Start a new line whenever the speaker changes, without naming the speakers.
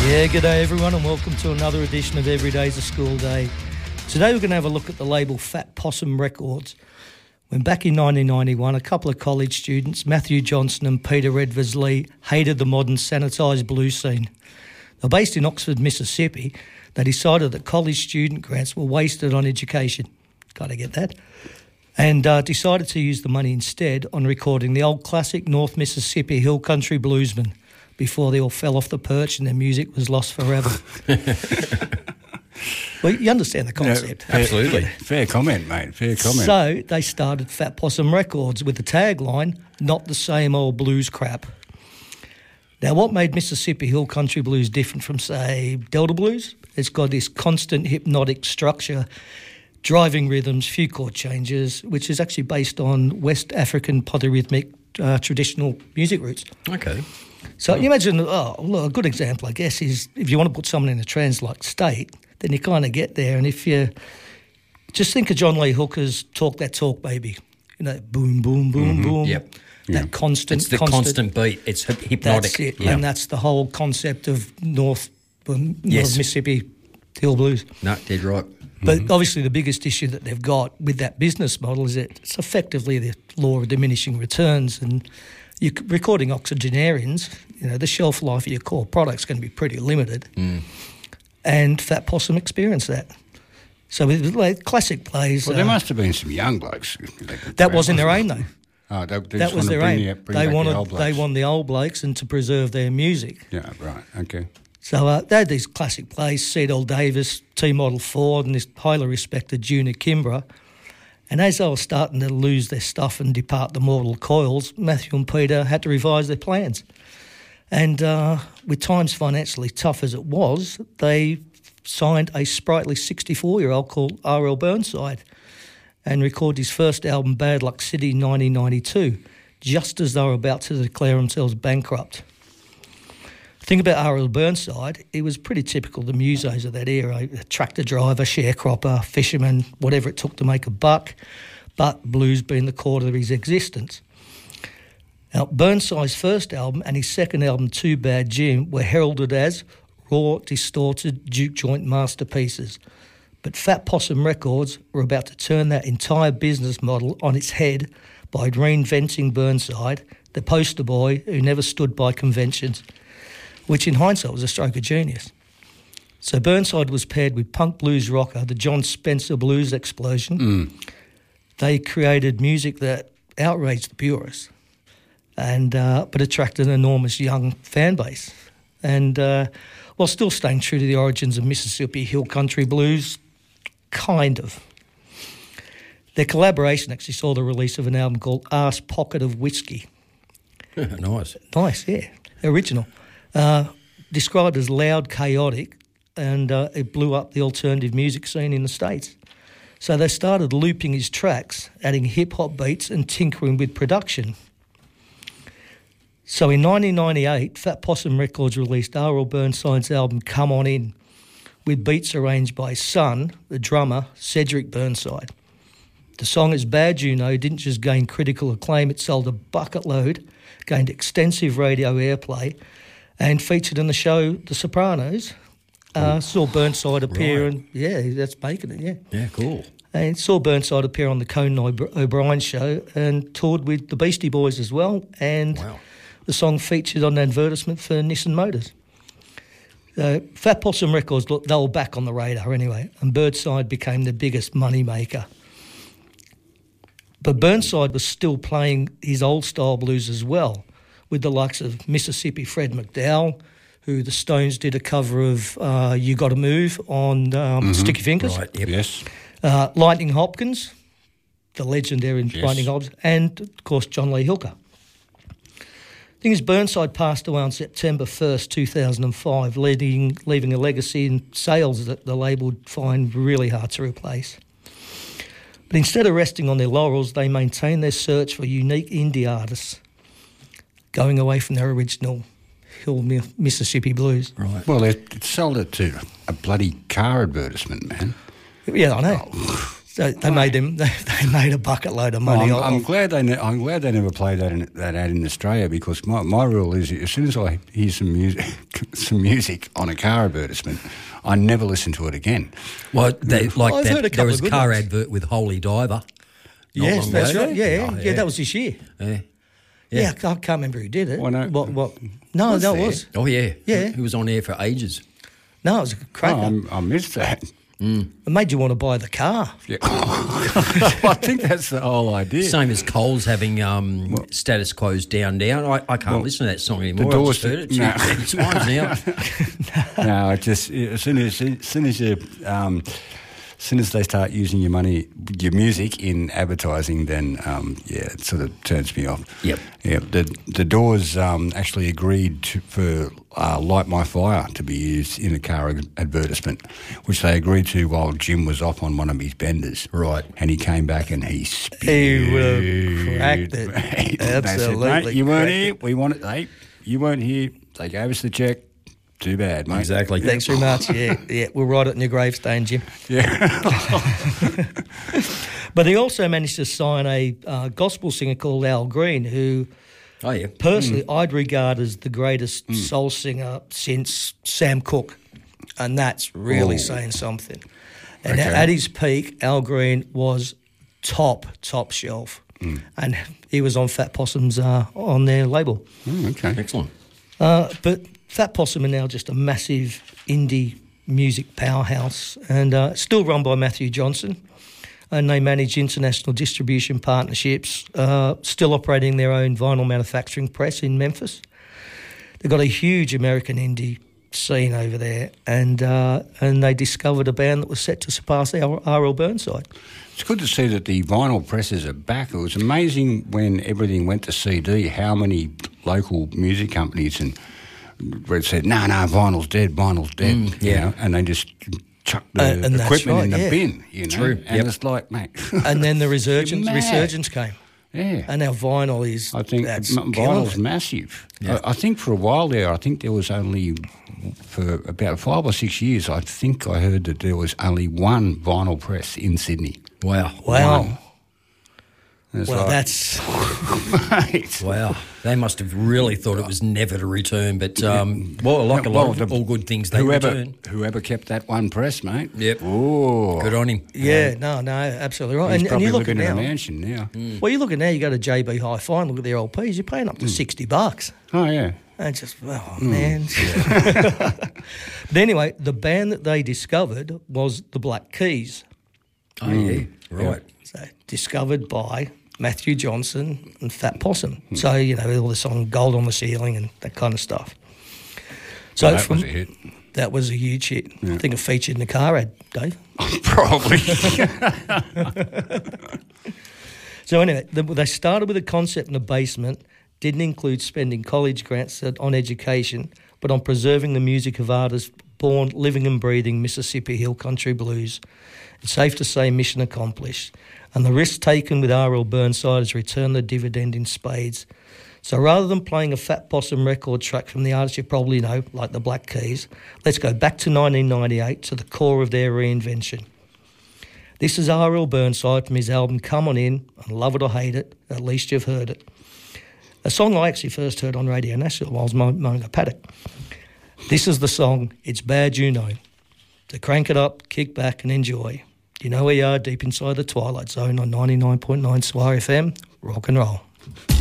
Yeah, g'day everyone and welcome to another edition of Every Day's a School Day. Today we're going to have a look at the label Fat Possum Records. When back in 1991, a couple of college students, Matthew Johnson and Peter Edwards-Lee, hated the modern sanitised blues scene. They're based in Oxford, Mississippi. They decided that college student grants were wasted on education. Got to get that. And decided to use the money instead on recording the old classic North Mississippi Hill Country Bluesmen before they all fell off the perch and their music was lost forever. Well, you understand the concept.
Yeah, absolutely. Fair comment, mate. Fair comment.
So they started Fat Possum Records with the tagline, "Not the same old blues crap." Now, what made Mississippi Hill Country Blues different from, say, Delta Blues? It's got this constant hypnotic structure, driving rhythms, few chord changes, which is actually based on West African polyrhythmic traditional music roots.
Okay.
So you imagine, a good example, I guess, is if you want to put someone in a trance-like state, then you kind of get there. And if you just think of John Lee Hooker's Talk That Talk, Baby, boom, boom, boom, boom.
Yep.
That constant...
It's the constant beat. It's hypnotic.
That's it.
Yeah.
And that's the whole concept of North Mississippi Hill Blues.
No, dead right.
But obviously the biggest issue that they've got with that business model is that it's effectively the law of diminishing returns, and you're recording octogenarians, the shelf life of your core product's going to be pretty limited. And Fat Possum experienced that. So with classic plays...
Well, there must have been some young blokes.
That wasn't their aim, though.
Oh, they
that was their aim. They wanted the old blokes and to preserve their music.
Yeah, right, okay.
So they had these classic plays, Cedal Davis, T-Model Ford and this highly respected Junior Kimbrough. And as they were starting to lose their stuff and depart the mortal coils, Matthew and Peter had to revise their plans. And with times financially tough as it was, they signed a sprightly 64-year-old called R.L. Burnside and recorded his first album, Bad Luck City, in 1992, just as they were about to declare themselves bankrupt. The thing about R.L. Burnside, he was pretty typical of the musos of that era, a tractor driver, sharecropper, fisherman, whatever it took to make a buck, but blues being the core of his existence. Now, Burnside's first album and his second album, Too Bad Jim, were heralded as raw, distorted, juke joint masterpieces. But Fat Possum Records were about to turn that entire business model on its head by reinventing Burnside, the poster boy who never stood by conventions, which in hindsight was a stroke of genius. So Burnside was paired with punk blues rocker, the John Spencer Blues Explosion. They created music that outraged the purists, and but attracted an enormous young fan base. And while still staying true to the origins of Mississippi Hill Country Blues, kind of. Their collaboration actually saw the release of an album called Arse Pocket of Whiskey.
Nice.
Nice, yeah. Original. Described as loud, chaotic, and it blew up the alternative music scene in the States. So they started looping his tracks, adding hip-hop beats and tinkering with production. So in 1998, Fat Possum Records released R.L. Burnside's album Come On In, with beats arranged by his son, the drummer, Cedric Burnside. The song As Bad You Know didn't just gain critical acclaim, it sold a bucket load, gained extensive radio airplay, and featured in the show The Sopranos. Saw Burnside appear, and that's making it, yeah.
Yeah, cool.
And saw Burnside appear on the Conan O'Brien show and toured with the Beastie Boys as well. And the song featured on an advertisement for Nissan Motors. Fat Possum Records, look, they were back on the radar anyway, and Burnside became the biggest money maker. But Burnside was still playing his old-style blues as well, with the likes of Mississippi Fred McDowell, who the Stones did a cover of You Gotta Move on Sticky Fingers.
Right, yep.
Yes.
Lightning Hopkins, the legendary Lightning Hopkins, and, of course, John Lee Hooker. The thing is, Burnside passed away on September 1st, 2005, leaving a legacy in sales that the label would find really hard to replace. But instead of resting on their laurels, they maintained their search for unique indie artists, going away from their original Hill Mississippi blues.
Right. Well, it sold it to a bloody car advertisement, man.
Yeah, I know. So they made them. They made a bucket load of money.
I'm glad they never played that ad in Australia, because my rule is, as soon as I hear some music on a car advertisement, I never listen to it again.
Well, there was a car
ones.
advert with Holy Diver.
Yes,
long
that's
ago.
right. Yeah,
Oh,
yeah, that was this year.
Yeah.
Yeah, I can't remember who did it.
Well, no.
What? No,
Was
that
there?
was.
Oh, yeah.
Yeah.
It was on air for ages.
No, it was a cracker.
I missed that.
It made you want to buy the car.
Yeah. I think that's the whole idea.
Same as Coles having Status Quo's Down Down. I can't listen to that song anymore. I
Doors-
just heard it
no.
2 times now.
No, it just as soon as they start using your music in advertising, then it sort of turns me off.
Yep.
Yeah. The Doors actually agreed for "Light My Fire" to be used in a car advertisement, which they agreed to while Jim was off on one of his benders.
Right.
And he came back and he spewed.
He cracked it.
They said,
Absolutely.
"Mate, you weren't
cracked
here. We wanted. Hey, you weren't here. They gave us the check. Too bad, mate."
Exactly.
Thanks very much. Yeah, we'll write it on your gravestone, Jim.
Yeah.
But he also managed to sign a gospel singer called Al Green, who
Oh, yeah.
personally I'd regard as the greatest soul singer since Sam Cooke, and that's really saying something. And
Okay.
at his peak, Al Green was top shelf, and he was on Fat Possum's on their label.
Okay.
Excellent.
But Fat Possum are now just a massive indie music powerhouse, and still run by Matthew Johnson. And they manage international distribution partnerships, still operating their own vinyl manufacturing press in Memphis. They've got a huge American indie scene over there, and they discovered a band that was set to surpass R.L. Burnside.
It's good to see that the vinyl presses are back. It was amazing when everything went to CD, how many local music companies where it said, no, vinyl's dead, you
yeah.
know, and they just chucked the
And that's
equipment in
right,
the
yeah.
bin, you know.
True,
And
yep.
it's like, mate.
And then the
You're mad.
resurgence came.
Yeah.
And now vinyl is,
I think
that's killing
vinyl's
it.
massive.
Yeah.
I think for a while there, there was only, for about 5 or 6 years, I think I heard that there was only one vinyl press in Sydney.
Wow.
Wow.
One. And it's
Well,
like,
that's...
mate.
Wow. They must have really thought it was never to return, but like a lot of all good things, they return.
Whoever kept that one press, mate.
Yep.
Oh,
Good on him.
Yeah, no, absolutely right.
He's
And
probably
you look at
living in a
now...
mansion now.
Well, you look at now, you go to JB Hi-Fi and look at their LPs, you're paying up to $60.
Oh yeah.
And just, man. But anyway, the band that they discovered was the Black Keys.
Oh, yeah. Right.
So discovered by Matthew Johnson and Fat Possum. So, you know, all the song Gold on the Ceiling and that kind of stuff. So
That was a hit.
That was a huge hit. I think it featured in the car ad, Dave.
Probably.
So anyway, they started with a concept in the basement, didn't include spending college grants on education, but on preserving the music of artists born, living and breathing Mississippi Hill Country Blues. It's safe to say mission accomplished. And the risk taken with R.L. Burnside has returned the dividend in spades. So rather than playing a Fat Possum record track from the artists you probably know, like the Black Keys, let's go back to 1998 to the core of their reinvention. This is R.L. Burnside from his album Come On In, and love it or hate it, at least you've heard it. A song I actually first heard on Radio National while I was mowing a paddock. This is the song, It's Bad You Know. To crank it up, kick back and enjoy. You know where you are, deep inside the Twilight Zone on 99.9 Swire FM. Rock and roll.